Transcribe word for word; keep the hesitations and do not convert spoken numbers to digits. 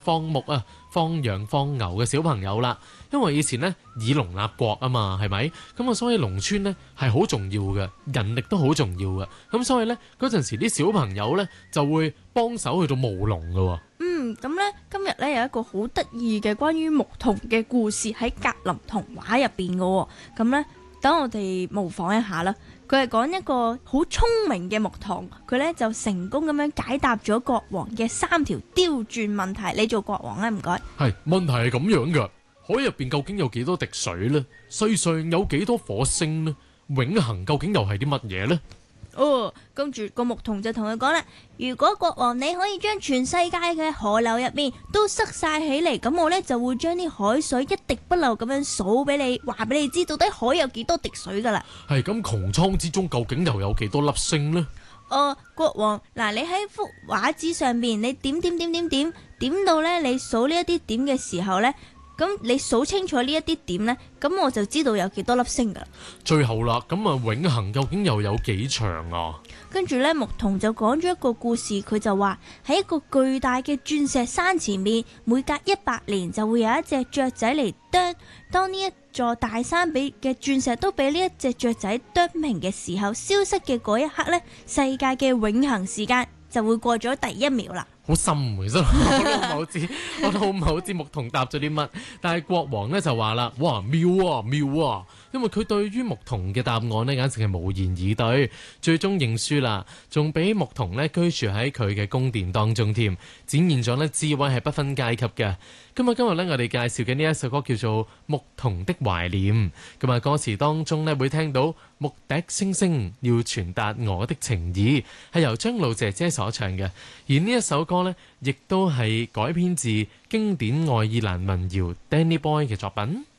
放牧啊、放羊、放牛嘅小朋友啦，因為以前呢以農立國啊嘛，係咪？咁啊，所以農村呢係好重要嘅，人力都好重要嘅。咁所以呢，嗰陣時啲小朋友呢就會幫手去到務農㗎。 嗯，咁呢，今日呢有一個好得意嘅關於牧童嘅故事喺格林童話入邊嘅。咁呢，等我哋模仿一下啦。佢係講一個好聰明嘅牧童，佢呢就成功咁樣解答咗國王嘅三條刁鑽問題。你做國王咧，唔該。 係，問題係咁樣嘅，海入邊究竟有幾多滴水呢？世上有幾多火星呢？永恆究竟又係啲乜嘢呢？ 哦，跟住個牧童就同佢講啦，如果國王你可以將全世界嘅河流入面都塞晒起嚟，咁我呢就會將啲海水一滴不漏咁樣數俾你，話俾你知到底海有幾多滴水噶啦。 係咁，穹蒼之中究竟又有幾多粒星呢？ 哦，國王，嗱，你喺幅畫紙上面，你點點點點點點到呢，你數呢一啲點嘅時候呢，咁你數清楚呢一啲點呢，咁我就知道有幾多粒星噶啦。最後啦，咁啊永恆究竟又有幾長啊？跟住呢，牧童就講咗一個故事，佢就話喺一個巨大嘅鑽石山前面，每隔一百年就會有一隻雀仔嚟啄。當呢一座大山俾嘅鑽石都俾呢一隻雀仔啄平嘅時候，消失嘅嗰一刻呢，世界嘅永恆時間就會過咗第一秒啦。好深其實我都唔係好知，我都唔係好知牧童答咗啲乜，但係國王呢就話啦，哇妙啊妙啊，因為佢對於牧童嘅答案呢簡直係無言以對，最終認輸啦，仲俾牧童呢居住喺佢嘅宮殿當中添，展現咗呢智慧係不分階級嘅。今日今日呢，我哋介紹嘅呢一首歌叫做《牧童的懷念》，咁啊歌詞當中呢會聽到牧笛聲聲要傳達我的情意，係由張露姐姐所唱嘅，而呢一首歌呢亦都係改編自經典愛爾蘭民謠 Danny Boy 嘅作品。